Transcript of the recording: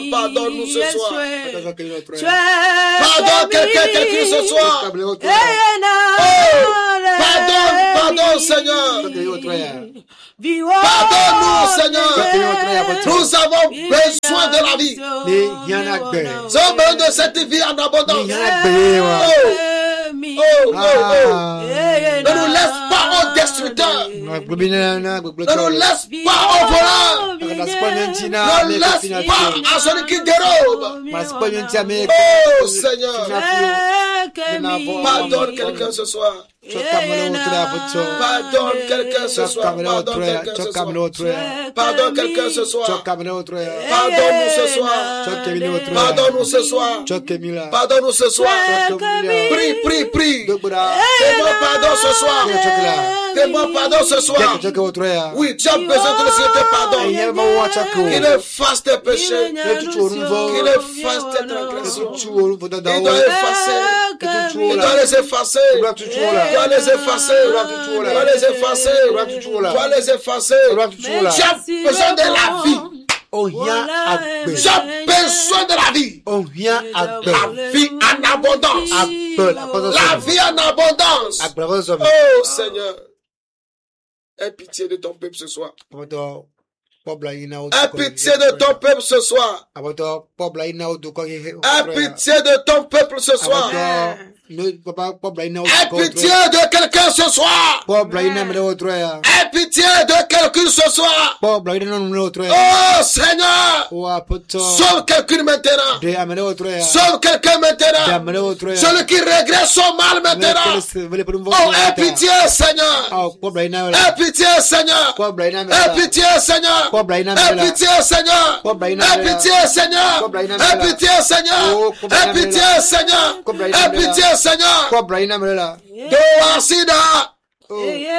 pardonne-nous ce soir. Pardonne quelqu'un ce soir. Pardonne, Seigneur. Pardonne-nous, Seigneur. Nous avons besoin de la vie. Nous avons besoin de cette vie en abondance. Ne nous laisse pas au destructeur. Ne nous laisse pas au voleur. Ne laisse pas à celui qui dérobe. Oh Seigneur, pardonne quelqu'un ce soir. Pardonne quelqu'un ce soir. Pardonne quelqu'un ce soir. Pardonne-nous ce soir. Pardonne-nous ce soir. Pardonne-nous ce soir. Prie. Fais-moi pardon ce soir. Fais-moi pardon ce soir. Oui, tu as besoin de laisser tes pardons. Qu'il efface tes péchés. Qu'il efface tes transgressions. Il doit effacer. Il doit les effacer. Il doit les effacer. Il doit les effacer. Il doit les effacer. Tu as besoin de la vie. J'ai besoin de la vie. La vie en abondance. La vie en abondance. Oh Seigneur, aie pitié de ton peuple ce soir. Aie pitié de ton peuple ce soir. Aie pitié de ton peuple ce soir. Aie pitié de quelqu'un ce soir. Aie pitié de quelqu'un ce soir. Oh Seigneur, sauve quelqu'un maintenant. Sauve quelqu'un maintenant. Celui qui regrette son mal maintenant. Oh, aie pitié Seigneur. Aie pitié Seigneur. Aie pitié Seigneur. Aie pitié Seigneur. Aie pitié Seigneur. Aie pitié Seigneur. Aie pitié Seigneur. Aie pitié Seigneur. Do asida.